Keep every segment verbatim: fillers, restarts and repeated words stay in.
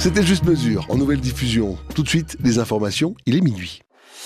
C'était Juste Mesure, en nouvelle diffusion. Tout de suite, les informations, il est minuit.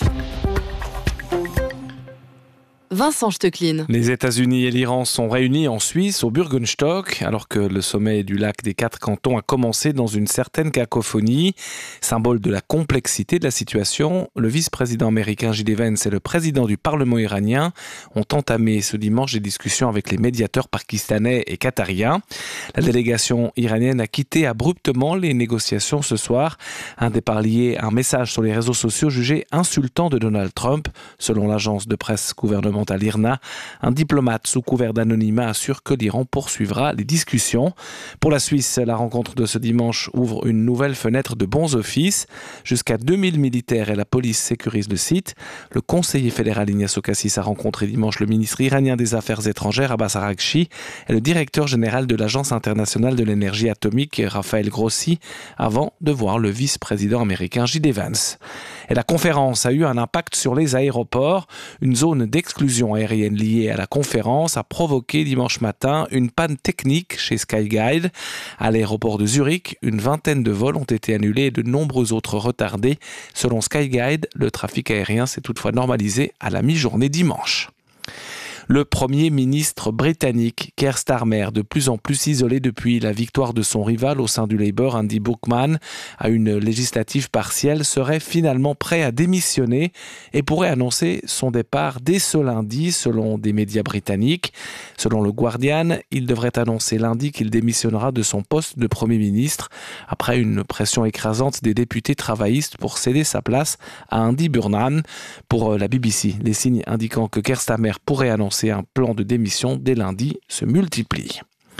Vincent Stecklin. Les États-Unis et l'Iran sont réunis en Suisse, au Bürgenstock, alors que le sommet du lac des quatre cantons a commencé dans une certaine cacophonie. Symbole de la complexité de la situation, le vice-président américain J D Vance et le président du Parlement iranien ont entamé ce dimanche des discussions avec les médiateurs pakistanais et qatariens. La délégation iranienne a quitté abruptement les négociations ce soir. Un des parliers, un message sur les réseaux sociaux jugé insultant de Donald Trump, selon l'agence de presse gouvernementale à l'I R N A. Un diplomate sous couvert d'anonymat assure que l'Iran poursuivra les discussions. Pour la Suisse, la rencontre de ce dimanche ouvre une nouvelle fenêtre de bons offices. Jusqu'à deux mille militaires et la police sécurisent le site. Le conseiller fédéral Ignacio Cassis a rencontré dimanche le ministre iranien des Affaires étrangères Abbas Araghchi et le directeur général de l'Agence internationale de l'énergie atomique Raphaël Grossi avant de voir le vice-président américain J D Vance. Et la conférence a eu un impact sur les aéroports. Une zone d'exclusion aérienne liée à la conférence a provoqué dimanche matin une panne technique chez Skyguide. À l'aéroport de Zurich, une vingtaine de vols ont été annulés et de nombreux autres retardés. Selon Skyguide, le trafic aérien s'est toutefois normalisé à la mi-journée dimanche. Le Premier ministre britannique, Keir Starmer, de plus en plus isolé depuis la victoire de son rival au sein du Labour, Andy Buckman, à une législative partielle, serait finalement prêt à démissionner et pourrait annoncer son départ dès ce lundi, selon des médias britanniques. Selon le Guardian, il devrait annoncer lundi qu'il démissionnera de son poste de Premier ministre après une pression écrasante des députés travaillistes pour céder sa place à Andy Burnham. Pour la B B C, les signes indiquant que Keir Starmer pourrait annoncer un plan de démission dès lundi se multiplie.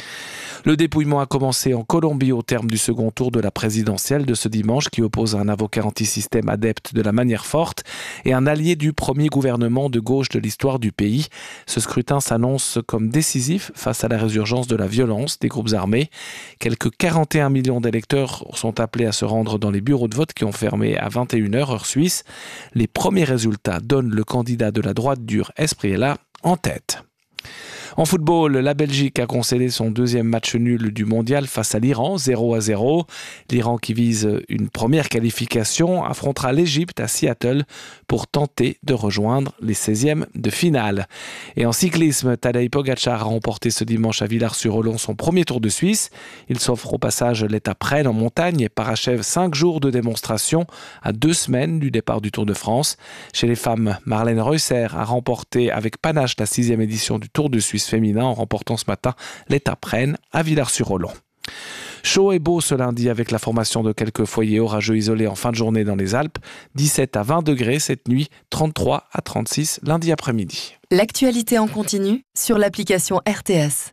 Le dépouillement a commencé en Colombie au terme du second tour de la présidentielle de ce dimanche qui oppose un avocat anti-système adepte de la manière forte et un allié du premier gouvernement de gauche de l'histoire du pays. Ce scrutin s'annonce comme décisif face à la résurgence de la violence des groupes armés. Quelques quarante et un millions d'électeurs sont appelés à se rendre dans les bureaux de vote qui ont fermé à vingt et une heures heure suisse. Les premiers résultats donnent le candidat de la droite dure Espriella en tête. En football, la Belgique a concédé son deuxième match nul du mondial face à l'Iran, zéro à zéro. L'Iran, qui vise une première qualification, affrontera l'Égypte à Seattle pour tenter de rejoindre les seizièmes de finale. Et en cyclisme, Tadej Pogačar a remporté ce dimanche à Villars-sur-Olon son premier Tour de Suisse. Il s'offre au passage l'étape Rennes en montagne et parachève cinq jours de démonstration à deux semaines du départ du Tour de France. Chez les femmes, Marlène Reusser a remporté avec panache la sixième édition du Tour de Suisse féminin en remportant ce matin l'étape Rennes à Villars-sur-Olon. Chaud et beau ce lundi avec la formation de quelques foyers orageux isolés en fin de journée dans les Alpes. dix-sept à vingt degrés cette nuit, trente-trois à trente-six lundi après-midi. L'actualité en continu sur l'application R T S.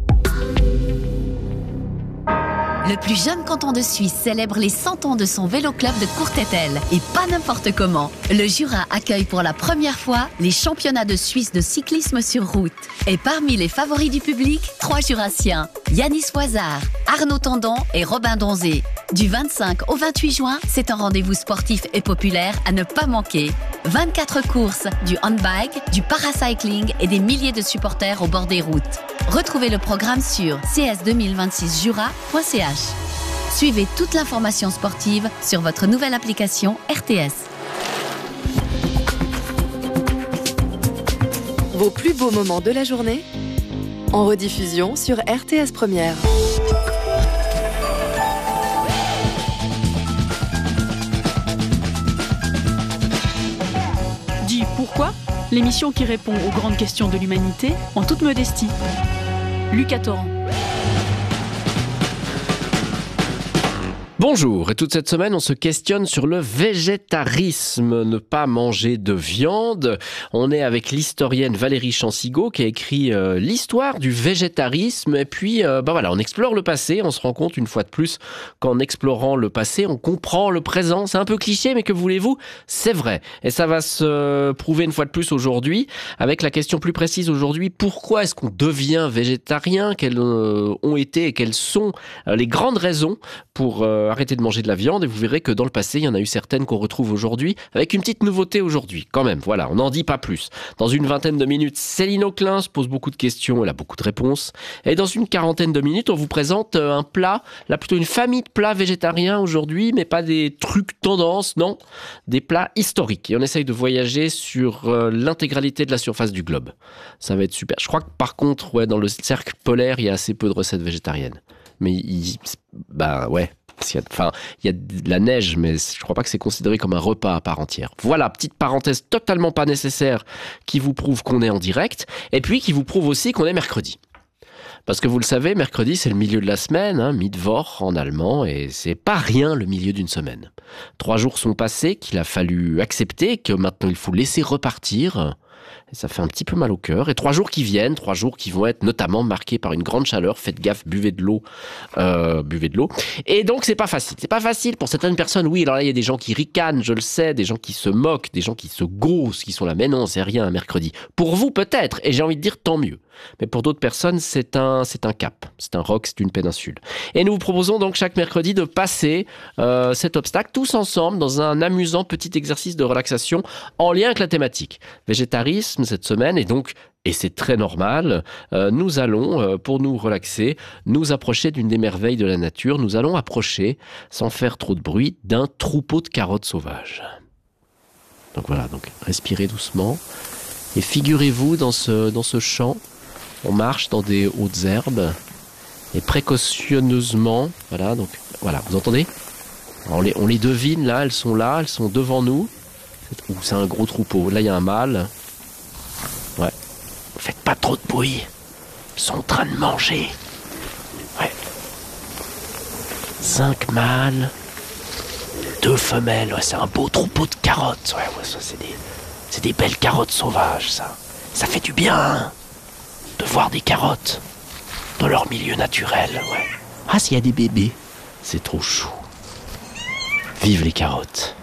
Le plus jeune canton de Suisse célèbre les cent ans de son vélo-club de Courtételle. Et pas n'importe comment. Le Jura accueille pour la première fois les championnats de Suisse de cyclisme sur route. Et parmi les favoris du public, trois Jurassiens. Yanis Voisard, Arnaud Tendon et Robin Donzé. Du vingt-cinq au vingt-huit juin, c'est un rendez-vous sportif et populaire à ne pas manquer. vingt-quatre courses, du handbike, du paracycling et des milliers de supporters au bord des routes. Retrouvez le programme sur c s deux mille vingt-six jura point c h. Suivez toute l'information sportive sur votre nouvelle application R T S. Vos plus beaux moments de la journée en rediffusion sur R T S Première. Dis pourquoi ? L'émission qui répond aux grandes questions de l'humanité en toute modestie. Lucas Torrent. Bonjour, et toute cette semaine on se questionne sur le végétarisme, ne pas manger de viande. On est avec l'historienne Valérie Chansigaud qui a écrit euh, l'histoire du végétarisme et puis euh, bah voilà, on explore le passé, on se rend compte une fois de plus qu'en explorant le passé on comprend le présent. C'est un peu cliché mais que voulez-vous, c'est vrai. Et ça va se prouver une fois de plus aujourd'hui avec la question plus précise aujourd'hui, pourquoi est-ce qu'on devient végétarien? Quelles euh, ont été et quelles sont euh, les grandes raisons pour euh, arrêter de manger de la viande et vous verrez que dans le passé, il y en a eu certaines qu'on retrouve aujourd'hui, avec une petite nouveauté aujourd'hui, quand même. Voilà, on n'en dit pas plus. Dans une vingtaine de minutes, Céline Auclin se pose beaucoup de questions, elle a beaucoup de réponses. Et dans une quarantaine de minutes, on vous présente un plat, là plutôt une famille de plats végétariens aujourd'hui, mais pas des trucs tendances, non, des plats historiques. Et on essaye de voyager sur euh, l'intégralité de la surface du globe. Ça va être super. Je crois que par contre, ouais, dans le cercle polaire, il y a assez peu de recettes végétariennes. Mais il, bah ouais, il y a, enfin, il y a de la neige, mais je crois pas que c'est considéré comme un repas à part entière. Voilà, petite parenthèse totalement pas nécessaire qui vous prouve qu'on est en direct, et puis qui vous prouve aussi qu'on est mercredi. Parce que vous le savez, mercredi c'est le milieu de la semaine, hein, Mittwoch en allemand, et c'est pas rien le milieu d'une semaine. Trois jours sont passés, qu'il a fallu accepter, que maintenant il faut laisser repartir. Et ça fait un petit peu mal au cœur. Et trois jours qui viennent, trois jours qui vont être notamment marqués par une grande chaleur. Faites gaffe, buvez de l'eau, euh, buvez de l'eau. Et donc c'est pas facile. C'est pas facile pour certaines personnes. Oui, alors là il y a des gens qui ricanent, je le sais, des gens qui se moquent, des gens qui se gaussent, qui sont là. Mais non, c'est rien un mercredi. Pour vous peut-être. Et j'ai envie de dire tant mieux. Mais pour d'autres personnes, c'est un, c'est un cap, c'est un roc, c'est une péninsule. Et nous vous proposons donc chaque mercredi de passer euh, cet obstacle tous ensemble dans un amusant petit exercice de relaxation en lien avec la thématique. Végétarisme cette semaine et donc, et c'est très normal, euh, nous allons, euh, pour nous relaxer, nous approcher d'une des merveilles de la nature. Nous allons approcher, sans faire trop de bruit, d'un troupeau de carottes sauvages. Donc voilà, donc respirez doucement et figurez-vous dans ce, dans ce champ. On marche dans des hautes herbes et précautionneusement, voilà, donc voilà, vous entendez ? on les, on les devine là, elles sont là, elles sont devant nous. Ouh, c'est un gros troupeau. Là, il y a un mâle. Ouais. Faites pas trop de bruit. Ils sont en train de manger. Ouais. Cinq mâles, deux femelles. Ouais, c'est un beau troupeau de carottes. Ouais, ouais, ça c'est des, c'est des belles carottes sauvages, ça. Ça fait du bien. Hein, de voir des carottes dans leur milieu naturel, ouais. Ah, s'il y a des bébés, c'est trop chou. Vive les carottes.